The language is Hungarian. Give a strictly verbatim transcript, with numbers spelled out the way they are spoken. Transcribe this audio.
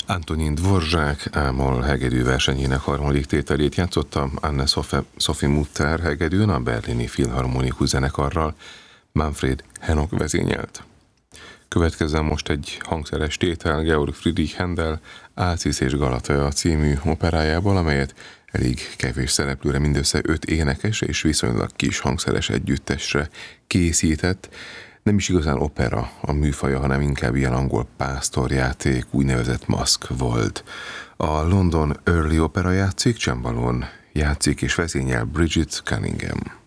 Antonin Dvorak Ámol hegedű versenyének harmadik tételét játszotta Anne Sophie Mutter hegedűn a Berlini Philharmonikus Zenekarral, Manfred Henok vezényelt. Következzen most egy hangszeres tétel Georg Friedrich Händel Alcisz és Galatea című operájából, amelyet elég kevés szereplőre, mindössze öt énekes és viszonylag kis hangszeres együttesre készített. Nem is igazán opera a műfaja, hanem inkább ilyen angol pásztorjáték, úgynevezett maszk volt. A London Early Opera játszik, csembalón játszik és vezényel Bridget Cunningham.